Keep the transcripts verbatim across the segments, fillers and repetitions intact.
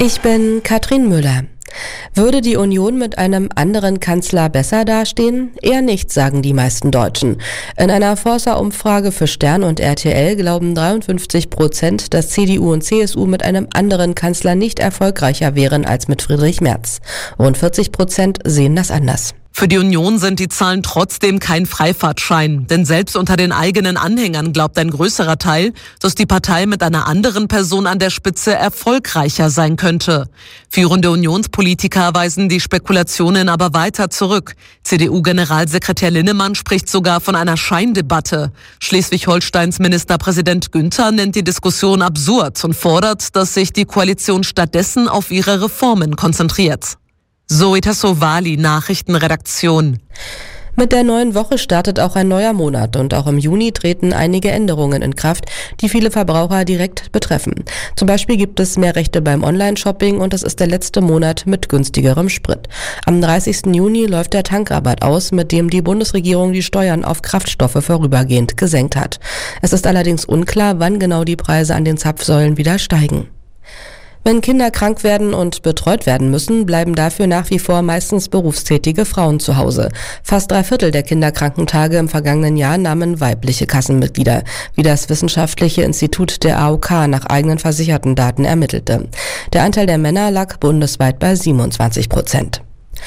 Ich bin Katrin Müller. Würde die Union mit einem anderen Kanzler besser dastehen? Eher nicht, sagen die meisten Deutschen. In einer Forsa-Umfrage für Stern und R T L glauben dreiundfünfzig Prozent, dass C D U und C S U mit einem anderen Kanzler nicht erfolgreicher wären als mit Friedrich Merz. Rund vierzig Prozent sehen das anders. Für die Union sind die Zahlen trotzdem kein Freifahrtschein. Denn selbst unter den eigenen Anhängern glaubt ein größerer Teil, dass die Partei mit einer anderen Person an der Spitze erfolgreicher sein könnte. Führende Unionspolitiker weisen die Spekulationen aber weiter zurück. C D U-Generalsekretär Linnemann spricht sogar von einer Scheindebatte. Schleswig-Holsteins Ministerpräsident Günther nennt die Diskussion absurd und fordert, dass sich die Koalition stattdessen auf ihre Reformen konzentriert. Zoe Tassovali, Nachrichtenredaktion. Mit der neuen Woche startet auch ein neuer Monat und auch im Juni treten einige Änderungen in Kraft, die viele Verbraucher direkt betreffen. Zum Beispiel gibt es mehr Rechte beim Online-Shopping und es ist der letzte Monat mit günstigerem Sprit. Am dreißigsten Juni läuft der Tankrabatt aus, mit dem die Bundesregierung die Steuern auf Kraftstoffe vorübergehend gesenkt hat. Es ist allerdings unklar, wann genau die Preise an den Zapfsäulen wieder steigen. Wenn Kinder krank werden und betreut werden müssen, bleiben dafür nach wie vor meistens berufstätige Frauen zu Hause. Fast drei Viertel der Kinderkrankentage im vergangenen Jahr nahmen weibliche Kassenmitglieder, wie das Wissenschaftliche Institut der A O K nach eigenen versicherten Daten ermittelte. Der Anteil der Männer lag bundesweit bei siebenundzwanzig Prozent.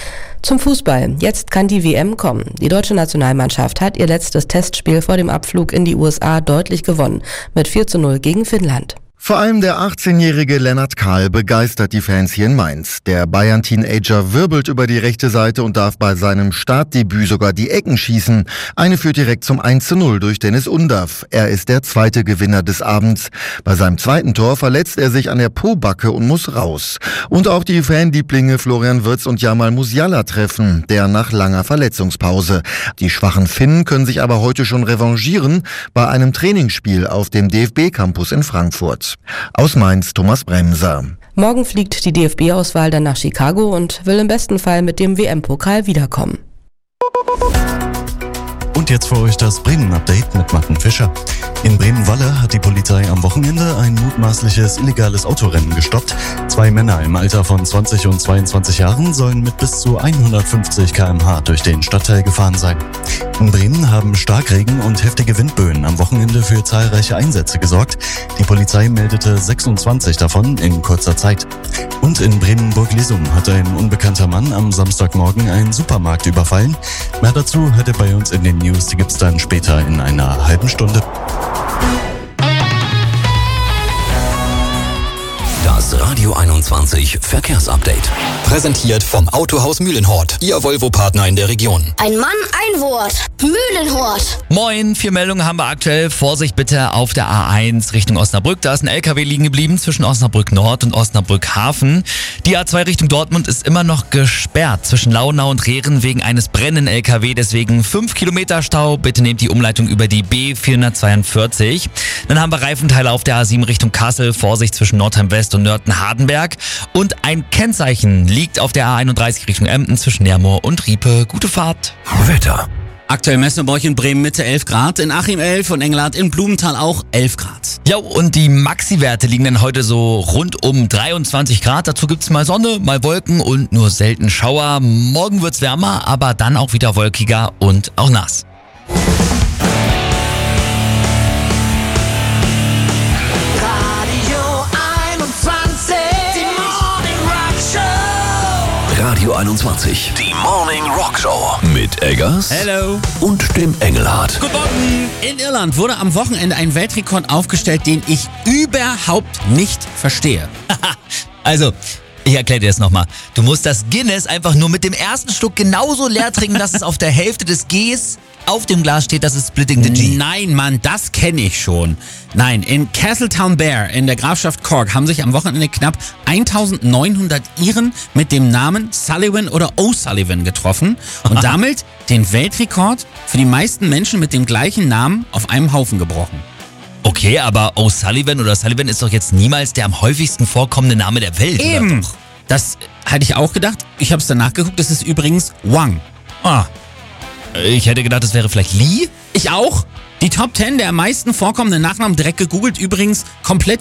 Zum Fußball. Jetzt kann die W M kommen. Die deutsche Nationalmannschaft hat ihr letztes Testspiel vor dem Abflug in die U S A deutlich gewonnen, mit vier zu null gegen Finnland. Vor allem der achtzehnjährige Lennart Kahl begeistert die Fans hier in Mainz. Der Bayern-Teenager wirbelt über die rechte Seite und darf bei seinem Startdebüt sogar die Ecken schießen. Eine führt direkt zum eins zu null durch Dennis Undav. Er ist der zweite Gewinner des Abends. Bei seinem zweiten Tor verletzt er sich an der Pobacke und muss raus. Und auch die Fanlieblinge Florian Wirtz und Jamal Musiala treffen, der nach langer Verletzungspause. Die schwachen Finnen können sich aber heute schon revanchieren bei einem Trainingsspiel auf dem D F B-Campus in Frankfurt. Aus Mainz, Thomas Bremser. Morgen fliegt die D F B-Auswahl dann nach Chicago und will im besten Fall mit dem W M-Pokal wiederkommen. Und jetzt für euch das Bremen-Update mit Martin Fischer. In Bremen-Walle hat die Polizei am Wochenende ein mutmaßliches illegales Autorennen gestoppt. Zwei Männer im Alter von zwanzig und zweiundzwanzig Jahren sollen mit bis zu hundertfünfzig Kilometer pro Stunde durch den Stadtteil gefahren sein. In Bremen haben Starkregen und heftige Windböen am Wochenende für zahlreiche Einsätze gesorgt. Die Polizei meldete sechsundzwanzig davon in kurzer Zeit. Und in Bremen-Burg-Lisum hat ein unbekannter Mann am Samstagmorgen einen Supermarkt überfallen. Mehr dazu hört ihr bei uns in den News, die gibt's dann später in einer halben Stunde. Das Radio einundzwanzig Verkehrsupdate. Präsentiert vom Autohaus Mühlenhort, Ihr Volvo-Partner in der Region. Ein Mann, ein Wort. Mühlenhort. Moin, vier Meldungen haben wir aktuell. Vorsicht bitte auf der A eins Richtung Osnabrück. Da ist ein L K W liegen geblieben zwischen Osnabrück Nord und Osnabrück Hafen. Die A zwei Richtung Dortmund ist immer noch gesperrt zwischen Launau und Rehren wegen eines brennenden L K W. Deswegen fünf Kilometer Stau. Bitte nehmt die Umleitung über die B vierhundertzweiundvierzig. Dann haben wir Reifenteile auf der A sieben Richtung Kassel. Vorsicht zwischen Nordheim West und Nörten-Hardenberg. Und ein Kennzeichen liegt auf der A einunddreißig Richtung Emden zwischen Nermoor und Riepe. Gute Fahrt. Wetter. Aktuell messen wir bei euch in Bremen Mitte elf Grad, in Achim elf und Engelhardt in Blumenthal auch elf Grad. Ja, und die Maxi-Werte liegen dann heute so rund um dreiundzwanzig Grad. Dazu gibt's mal Sonne, mal Wolken und nur selten Schauer. Morgen wird's wärmer, aber dann auch wieder wolkiger und auch nass. Radio einundzwanzig, die Morning Rock Show mit Eggers Hello. und dem Engelhardt. Guten Morgen. In Irland wurde am Wochenende ein Weltrekord aufgestellt, den ich überhaupt nicht verstehe. Also, ich erkläre dir das nochmal. Du musst das Guinness einfach nur mit dem ersten Schluck genauso leer trinken, dass es auf der Hälfte des Gs auf dem Glas steht, das ist Splitting the G. Nein, Mann, das kenne ich schon. Nein, in Castletown-Bear in der Grafschaft Cork haben sich am Wochenende knapp eintausendneunhundert Iren mit dem Namen Sullivan oder O'Sullivan getroffen und damit den Weltrekord für die meisten Menschen mit dem gleichen Namen auf einem Haufen gebrochen. Okay, aber O'Sullivan oder Sullivan ist doch jetzt niemals der am häufigsten vorkommende Name der Welt. Eben, oder doch? Das hatte ich auch gedacht. Ich habe es danach geguckt, das ist übrigens Wang. Ah, ich hätte gedacht, das wäre vielleicht Lee. Ich auch. Die Top zehn der am meisten vorkommenden Nachnamen direkt gegoogelt, übrigens komplett